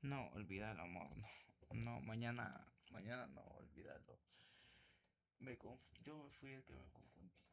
No, olvídalo, amor. No, no, mañana no, olvídalo. Yo me fui el que me confundí.